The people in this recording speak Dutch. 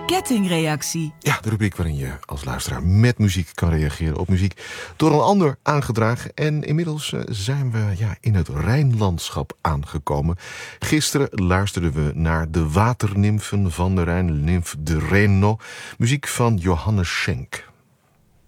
Kettingreactie. Ja, de rubriek waarin je als luisteraar met muziek kan reageren op muziek door een ander aangedragen. En inmiddels zijn we in het Rijnlandschap aangekomen. Gisteren luisterden we naar de waternimfen van de Rijn, Nymphe de Reno, muziek van Johannes Schenk.